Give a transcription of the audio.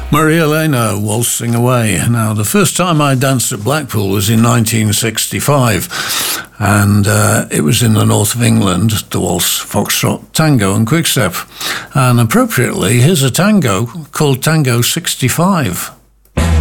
Maria Elena, Waltzing Away. Now, the first time I danced at Blackpool was in 1965, and it was in the north of England, the waltz, foxtrot, tango and quickstep. And appropriately, here's a tango called Tango 65.